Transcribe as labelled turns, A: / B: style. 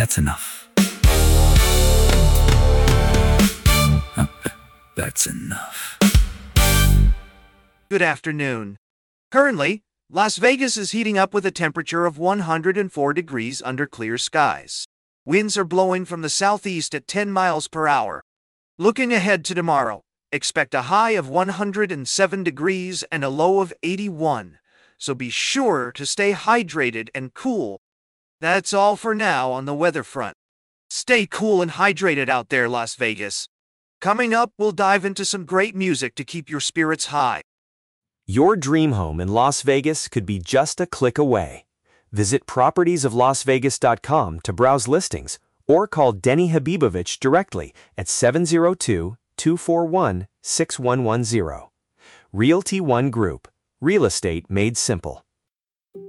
A: That's enough. That's enough.
B: Good afternoon. Currently, Las Vegas is heating up with a temperature of 104 degrees under clear skies. Winds are blowing from the southeast at 10 miles per hour. Looking ahead to tomorrow, expect a high of 107 degrees and a low of 81, so be sure to stay hydrated and cool. That's all for now on the weather front. Stay cool and hydrated out there, Las Vegas. Coming up, we'll dive into some great music to keep your spirits high.
C: Your dream home in Las Vegas could be just a click away. Visit propertiesoflasvegas.com to browse listings or call Denny Habibovich directly at 702-241-6110. Realty One Group. Real estate made simple.